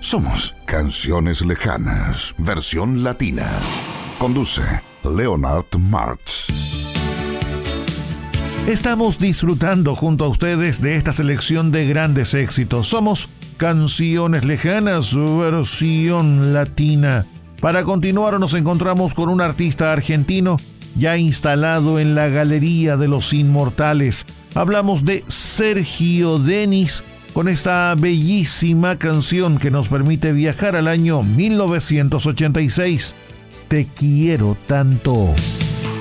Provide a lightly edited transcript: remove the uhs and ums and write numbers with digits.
Somos Canciones Lejanas, versión latina. Conduce Leonard Martz. Estamos disfrutando junto a ustedes de esta selección de grandes éxitos. Somos Canciones Lejanas, versión latina. Para continuar nos encontramos con un artista argentino ya instalado en la Galería de los Inmortales. Hablamos de Sergio Denis con esta bellísima canción que nos permite viajar al año 1986. Te quiero tanto.